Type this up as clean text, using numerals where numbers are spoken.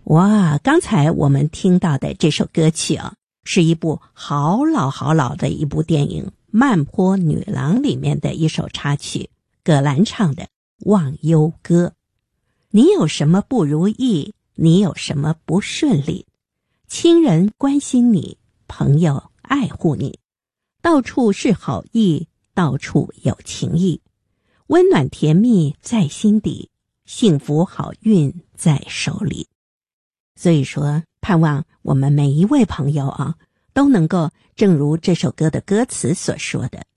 哇，刚才我们听到的这首歌曲啊，是一部好老的一部电影《慢坡女郎》里面的一首插曲，葛兰唱的《忘忧歌》。你有什么不如意？你有什么不顺利？亲人关心你，朋友爱护你，到处是好意，到处有情谊，温暖甜蜜在心底，幸福好运在手里。所以说，盼望我们每一位朋友啊，都能够正如这首歌的歌词所说的，